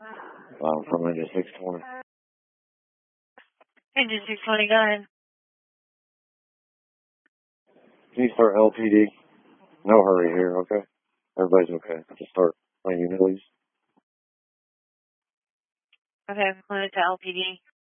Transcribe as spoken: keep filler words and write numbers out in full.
Um, from engine six twenty. Engine six twenty, go ahead. Can you start L P D? No hurry here, okay? Everybody's okay. Just start playing unit, please. Okay, I'm calling it to L P D.